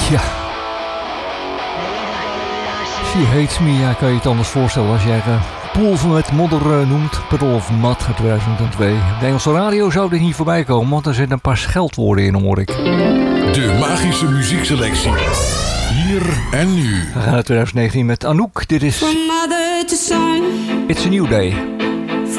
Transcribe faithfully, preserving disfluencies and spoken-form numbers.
Ja. She Hates Me, ja, kan je het anders voorstellen als jij uh, Pool van met modder uh, noemt. Puddle of Mud uit tweeduizend twee. Op de Engelse radio zou dit niet voorbij komen, want er zitten een paar scheldwoorden in, hoor ik. De magische muziekselectie. Hier en nu. We gaan naar twintig negentien met Anouk. Dit is It's a New Day.